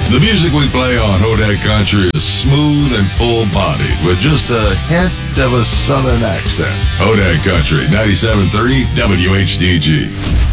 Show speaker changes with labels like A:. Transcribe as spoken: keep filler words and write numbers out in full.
A: The music we play on Hodag Country is smooth and full-bodied with just a hint of a southern accent. Hodag Country, ninety-seven point three W H D G.